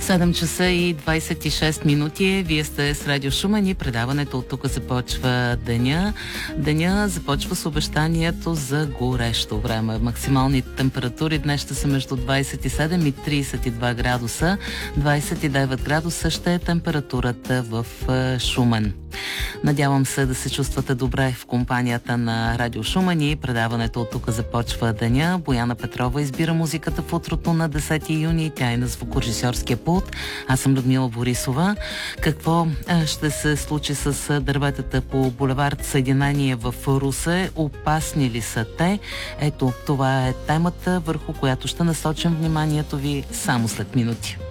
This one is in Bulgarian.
7 часа и 26 минути. Вие сте с Радио Шумен и предаването от тук започва деня. Деня започва с обещанието за горещо време. Максималните температури днес ще са между 27 и 32 градуса. 29 градуса ще е температурата в Шумен. Надявам се да се чувствате добре в компанията на Радио Шумен и предаването от тук започва деня. Бояна Петрова избира музиката в утрото на 10 юни. Тя е на звукорежисьорския пулт. Аз съм Людмила Борисова. Какво ще се случи с дърветата по булевард Съединение в Русе? Опасни ли са те? Ето, това е темата, върху която ще насочим вниманието ви само след минути.